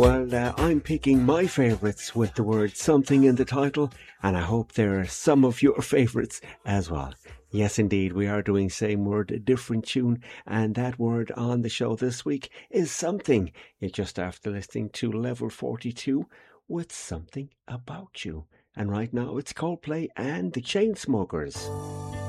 Well, I'm picking my favourites with the word something in the title, and I hope there are some of your favourites as well. Yes, indeed, we are doing same word, different tune, and that word on the show this week is something. You're just after listening to Level 42 with Something About You. And right now it's Coldplay and the Chainsmokers.